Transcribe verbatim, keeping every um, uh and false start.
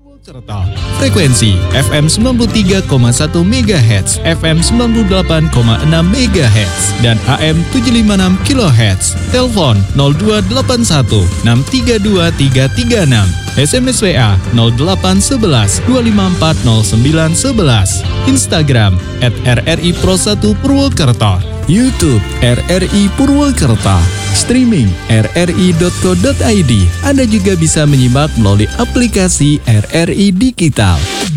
Purwokerto. Frekuensi F M sembilan puluh tiga koma satu megahertz, F M sembilan puluh delapan koma enam megahertz, dan A M tujuh ratus lima puluh enam kilohertz. Telepon nol dua delapan satu enam tiga dua tiga tiga enam. S M S W A nol delapan satu satu dua lima empat nol sembilan satu satu. Instagram at R R I Pro satu Purwokerto. YouTube R R I Purwokerto. Streaming r r i dot co dot i d. Anda juga bisa menyimak melalui aplikasi R R I Digital.